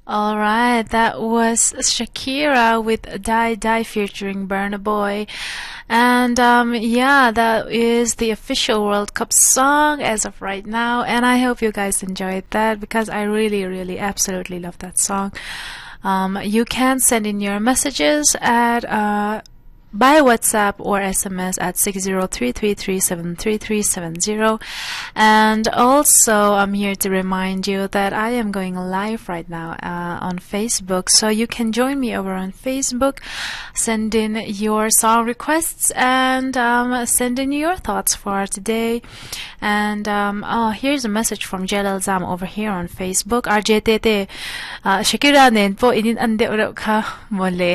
All right, that was Shakira with Die Die featuring Burna Boy. And yeah, that is the official World Cup song as of right now. And I hope you guys enjoyed that because I really, really, absolutely love that song. You can send in your messages at by WhatsApp or SMS at 60333733370. And also, I'm here to remind you that I am going live right now on Facebook, so you can join me over on Facebook. Send in your song requests and send in your thoughts for today. And here's a message from Jalal Zam over here on Facebook. RJTT, Shakira nen po inin ande uro ka mole.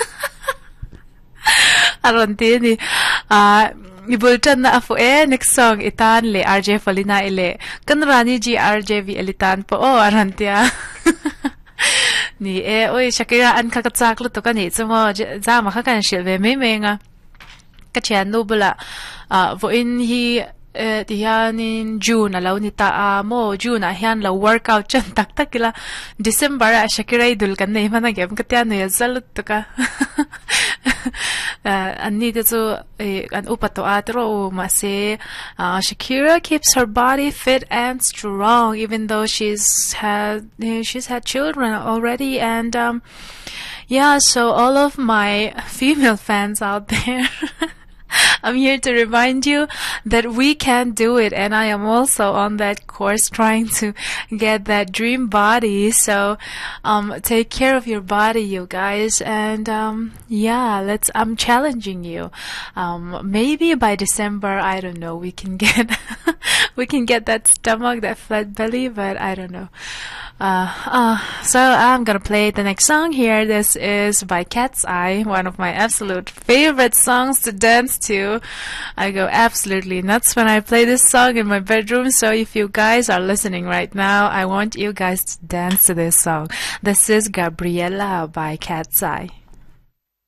Arontini ibultan na afo next song itan le RJ Falina ile kanrani ji RJV elitan po arantia ni oi Shakira an kakatsak to kani chumo zama kha kan shilve me menga ka chan no bula vo in hi dihanin June alaw ni ta mo June hian la workout chan tak takila December Shakira idul kan nei mana gem katya no yazalut to ka anni de zo an upato atro mase Shakira keeps her body fit and strong even though she's had children already. And yeah, so all of my female fans out there, I'm here to remind you that we can do it, and I am also on that course trying to get that dream body. So take care of your body, you guys, and yeah, I'm challenging you. Maybe by December, I don't know, we can get we can get that stomach, that flat belly, but I don't know. So I'm gonna play the next song here. This is by Cat's Eye, one of my absolute favorite songs to dance to. I go absolutely nuts when I play this song in my bedroom. So if you guys are listening right now, I want you guys to dance to this song. This is Gabriella by Cat's Eye.